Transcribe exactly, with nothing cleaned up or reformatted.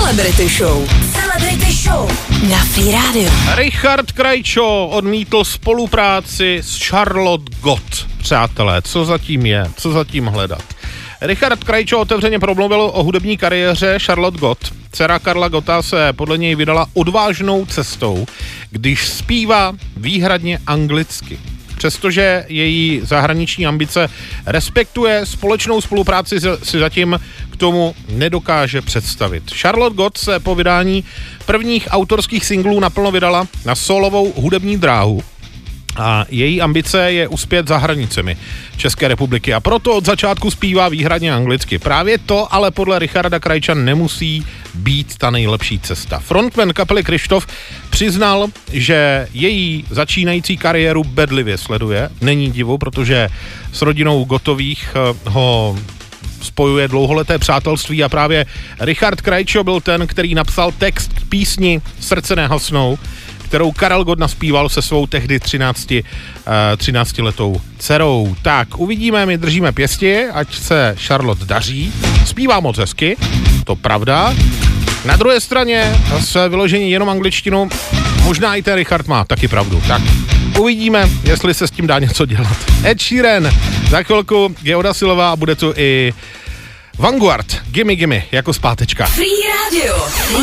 Celebrity Show. Celebrity Show na Free Radio. Richard Krajčo odmítl spolupráci s Charlotte Gott. Přátelé, co zatím je? Co zatím hledat? Richard Krajčo otevřeně promluvil o hudební kariéře Charlotte Gott. Dcera Karla Gotta se podle něj vydala odvážnou cestou, když zpívá výhradně anglicky. Přestože její zahraniční ambice respektuje, společnou spolupráci si zatím k tomu nedokáže představit. Charlotte Gott se po vydání prvních autorských singlů naplno vydala na solovou hudební dráhu a její ambice je uspět za hranicemi České republiky a proto od začátku zpívá výhradně anglicky. Právě to ale podle Richarda Krajča nemusí být ta nejlepší cesta. Frontman kapely Kryštof přiznal, že její začínající kariéru bedlivě sleduje. Není divu, protože s rodinou Gottových ho spojuje dlouholeté přátelství a právě Richard Krajčo byl ten, který napsal text k písni Srdce nehasnou, kterou Karel Gott naspíval se svou tehdy třináctiletou dcerou. Tak, uvidíme, my držíme pěsti, ať se Charlotte daří. Zpívá moc hezky, to pravda. Na druhé straně s vyložením jenom angličtinu, možná i ten Richard má taky pravdu. Tak, uvidíme, jestli se s tím dá něco dělat. Ed Sheeran, za chvilku Geoda Silová a bude tu i Vanguard, Gimme Gimme, jako zpátečka. Free Radio.